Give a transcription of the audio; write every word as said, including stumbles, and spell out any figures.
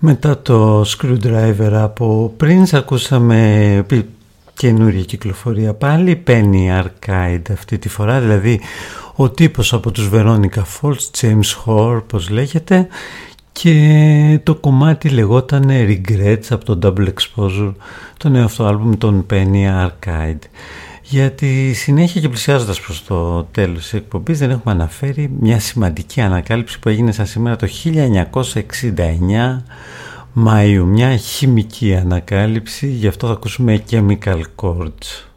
Μετά το Screwdriver από Prince ακούσαμε καινούρια κυκλοφορία πάλι, Penny Arcade αυτή τη φορά, δηλαδή ο τύπος από τους Veronica Falls, James Hoare πως λέγεται, και το κομμάτι λεγόταν Regrets από το Double Exposure, το νέο αυτό άλμπουμ των Penny Arcade. Για τη συνέχεια και πλησιάζοντας προς το τέλος της εκπομπής, δεν έχουμε αναφέρει μια σημαντική ανακάλυψη που έγινε σαν σήμερα το χίλια εννιακόσια εξήντα εννιά Μαΐου, μια χημική ανακάλυψη, γι' αυτό θα ακούσουμε Chemical Chords.